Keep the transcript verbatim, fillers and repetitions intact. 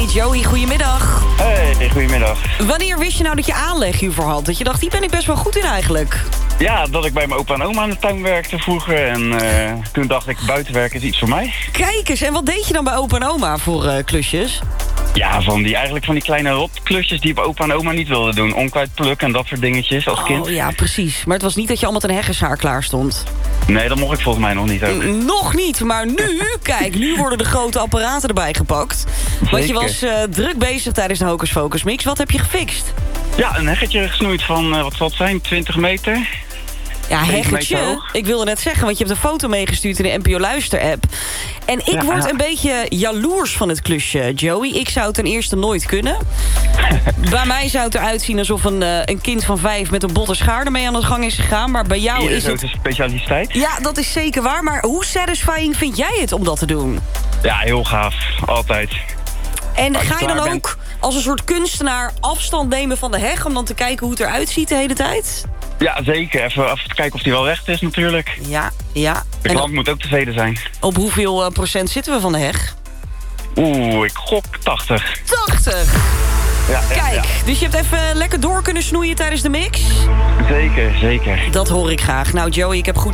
Joey, goedemiddag. Hey, goedemiddag. Wanneer wist je nou dat je aanleg hiervoor had? Dat je dacht, die ben ik best wel goed in eigenlijk. Ja, dat ik bij mijn opa en oma aan de tuin werkte vroeger. En uh, toen dacht ik, buitenwerken is iets voor mij. Kijk eens, en wat deed je dan bij opa en oma voor uh, klusjes? Ja, van die, eigenlijk van die kleine rotklusjes die bij opa en oma niet wilden doen. Onkruid plukken en dat soort dingetjes als oh, kind. Ja, precies. Maar het was niet dat je allemaal ten heggeshaar klaar stond. Nee, dat mocht ik volgens mij nog niet ook. N- nog niet, maar nu, kijk, nu worden de grote apparaten erbij gepakt. Want je was uh, druk bezig tijdens de Hocus Focus Mix. Wat heb je gefixt? Ja, een heggetje gesnoeid van, uh, wat zal het zijn, twintig meter. Ja, heggetje. Ik wilde net zeggen, want je hebt een foto meegestuurd in de N P O Luister-app. En ik ja, word ja. een beetje jaloers van het klusje, Joey. Ik zou het ten eerste nooit kunnen. Bij mij zou het eruit zien alsof een, uh, een kind van vijf met een botte schaar ermee aan de gang is gegaan. Maar bij jou Hier is het... een specialiteit. Ja, dat is zeker waar. Maar hoe satisfying vind jij het om dat te doen? Ja, heel gaaf. Altijd. En Als je ga je dan klaar ook bent. als een soort kunstenaar afstand nemen van de heg... om dan te kijken hoe het eruit ziet de hele tijd? Ja, zeker. Even, even kijken of die wel recht is natuurlijk. Ja, ja. De En klant moet ook tevreden zijn. op hoeveel uh, procent zitten we van de heg? Oeh, ik gok tachtig. tachtig! Ja, ja, Kijk, ja. dus je hebt even lekker door kunnen snoeien tijdens de mix? Zeker, zeker. Dat hoor ik graag. Nou Joey, ik heb goed